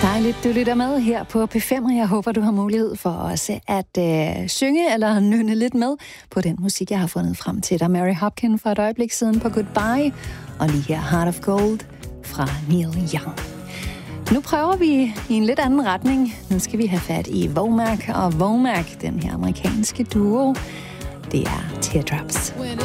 Dejligt, du lytter med her på P5, og jeg håber, du har mulighed for også at synge eller nynne lidt med på den musik, jeg har fundet frem til dig. Mary Hopkin for et øjeblik siden på Goodbye, og lige her Heart of Gold fra Neil Young. Nu prøver vi i en lidt anden retning. Nu skal vi have fat i Womack og Womack, den her amerikanske duo. Det er Teardrops.